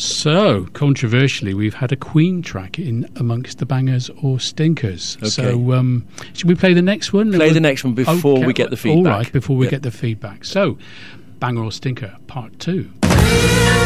So, controversially, we've had a Queen track in amongst the bangers or stinkers. Okay. So, should we play the next one? Play the next one before we get the feedback. All right, before we get the feedback. So, banger or stinker, part 2.